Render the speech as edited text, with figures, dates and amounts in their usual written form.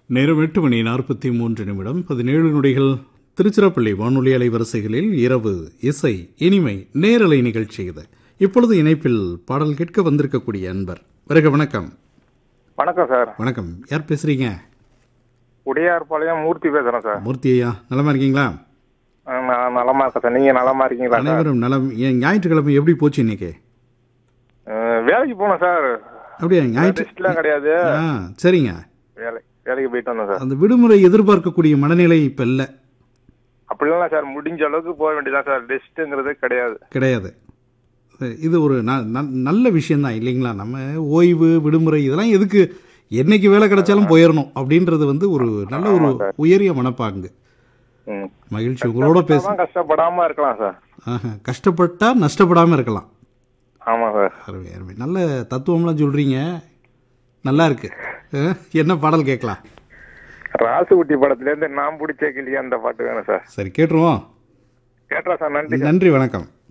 நேரம் 8:43 17 நொடிகள். திருச்சிராப்பள்ளி வானொலி அலைவரிசைகளில் இரவு இசை இனிமை நேரலை நிகழ்ச்சி இது. இப்பொழுது இணைப்பில் பாடல் கேட்க வந்திருக்கக்கூடிய அன்பர். வருக. வணக்கம். வணக்கம் சார். வணக்கம். யார் பேசுறீங்க? உடையார்பாளையம் மூர்த்தி பேசுறேன் சார். மூர்த்தி ஐயா, நலமா இருக்கீங்களா? நான் நலமா இருக்கேன் சார். நீங்க நலமா இருக்கீங்களா? அனைவரும் நலம். ஏன் ஞாயிற்றுக்கிழமை எப்படி போச்சு இன்னைக்கு? வேலைக்கு போனோம் சார். அப்படியா? ஞாயிற்றுலாம் கிடையாது. சரிங்க. வேலைக்கு போயிட்டு வந்தோம் சார். அந்த விடுமுறை எதிர்பார்க்கக்கூடிய மனநிலை இப்ப இல்ல. அப்படிலாம் சார், முடிஞ்ச அளவுக்கு போக வேண்டியதான் சார். ரெஸ்ட்ங்கிறது கிடையாது. இது ஒரு நல்ல விஷயம் தான் இல்லைங்களா? நம்ம ஓய்வு விடுமுறை இதெல்லாம் எதுக்கு, என்னைக்கு வேலை கிடைச்சாலும் போயிடணும் அப்படின்றது ஒரு நல்ல ஒரு உயரிய மனப்பாங்கு. மகிழ்ச்சி உங்களோட பேச. கஷ்டப்படாம இருக்கலாம் சார். கஷ்டப்பட்டா நஷ்டப்படாம இருக்கலாம். ஆமா சார். அருமை அருமை. நல்ல தத்துவம்லாம் சொல்றீங்க, நல்லா இருக்கு. என்ன பாடல் கேட்கலாம்? ராசுகுட்டி படத்துல இருந்து நான் பிடிச்ச கிளியா அந்த பாட்டு வேணும் சார். சரி, கேட்டுருவோம். கேட்டுறா சார். நன்றி. நன்றி, வணக்கம்.